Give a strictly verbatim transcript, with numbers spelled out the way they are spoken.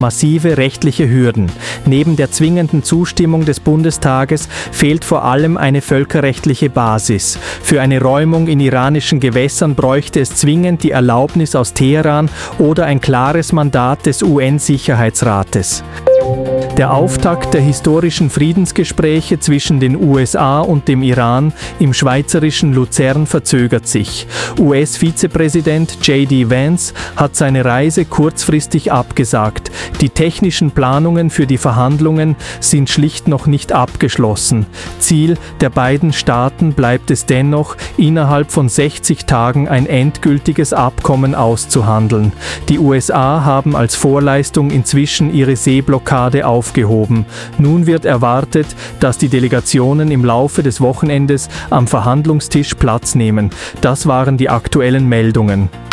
massive rechtliche Hürden. Neben der zwingenden Zustimmung des Bundestages fehlt vor allem eine völkerrechtliche Basis. Für eine Räumung in iranischen Gewässern bräuchte es zwingend die Erlaubnis aus Teheran oder ein klares Mandat des U N-Sicherheitsrates. Der Auftakt der historischen Friedensgespräche zwischen den U S A und dem Iran im schweizerischen Luzern verzögert sich. U S-Vizepräsident J D Vance hat seine Reise kurzfristig abgesagt. Die technischen Planungen für die Verhandlungen sind schlicht noch nicht abgeschlossen. Ziel der beiden Staaten bleibt es dennoch, innerhalb von sechzig Tagen ein endgültiges Abkommen auszuhandeln. Die U S A haben als Vorleistung inzwischen ihre Seeblockade aufgehoben. Nun wird erwartet, dass die Delegationen im Laufe des Wochenendes am Verhandlungstisch Platz nehmen. Das waren die aktuellen Meldungen.